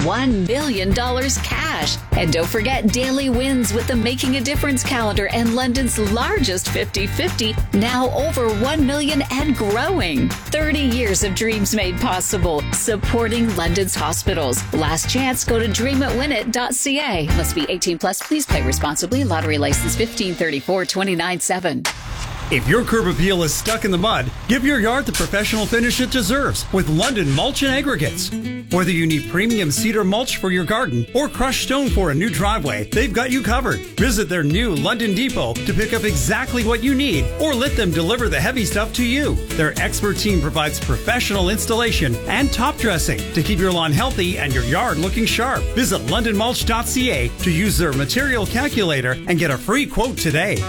$1 million cash. And don't forget daily wins with the Making a Difference calendar and London's largest 50/50, now over 1 million and growing. 30 years of dreams made possible, supporting London's hospitals. Last chance, go to dreamitwinit.ca. Must be 18 plus. Please play responsibly. Lottery license 1534-297. If your curb appeal is stuck in the mud, give your yard the professional finish it deserves with London Mulch and Aggregates. Whether you need premium cedar mulch for your garden or crushed stone for a new driveway, they've got you covered. Visit their new London Depot to pick up exactly what you need or let them deliver the heavy stuff to you. Their expert team provides professional installation and top dressing to keep your lawn healthy and your yard looking sharp. Visit londonmulch.ca to use their material calculator and get a free quote today.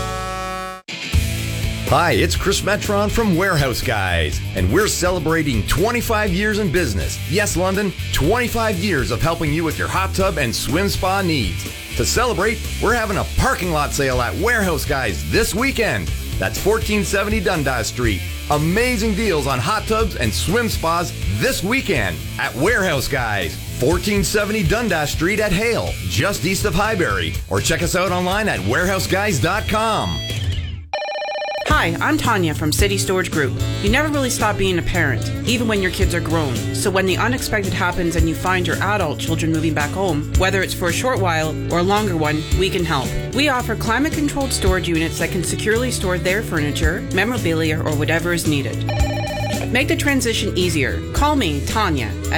Hi, it's Chris Metron from Warehouse Guys, and we're celebrating 25 years in business. Yes, London, 25 years of helping you with your hot tub and swim spa needs. To celebrate, we're having a parking lot sale at Warehouse Guys this weekend. That's 1470 Dundas Street. Amazing deals on hot tubs and swim spas this weekend at Warehouse Guys, 1470 Dundas Street at Hale, just east of Highbury. Or check us out online at warehouseguys.com. Hi, I'm Tanya from City Storage Group. You never really stop being a parent, even when your kids are grown. So when the unexpected happens and you find your adult children moving back home, whether it's for a short while or a longer one, we can help. We offer climate-controlled storage units that can securely store their furniture, memorabilia, or whatever is needed. Make the transition easier. Call me, Tanya, at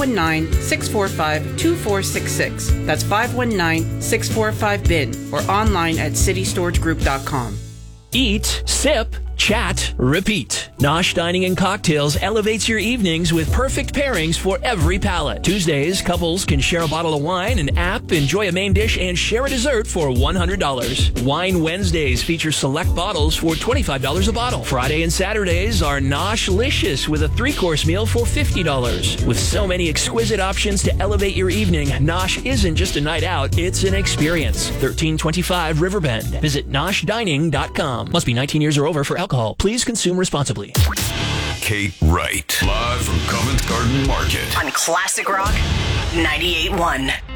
519-645-2466. That's 519-645-BIN or online at citystoragegroup.com. Eat, sip, chat, repeat. Nosh Dining and Cocktails elevates your evenings with perfect pairings for every palate. Tuesdays, couples can share a bottle of wine, an app, enjoy a main dish, and share a dessert for $100. Wine Wednesdays feature select bottles for $25 a bottle. Friday and Saturdays are Noshlicious with a 3-course meal for $50. With so many exquisite options to elevate your evening, Nosh isn't just a night out, it's an experience. 1325 Riverbend. Visit noshdining.com. Must be 19 years or over for alcohol. Please consume responsibly. Kate Wright, live from Covent Garden Market on Classic Rock 98.1.